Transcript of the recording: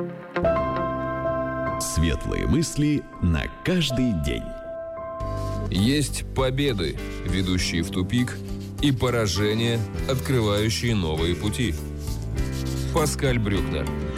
Светлые мысли на каждый день. Есть победы, ведущие в тупик, и поражения, открывающие новые пути. Паскаль Брюкнер.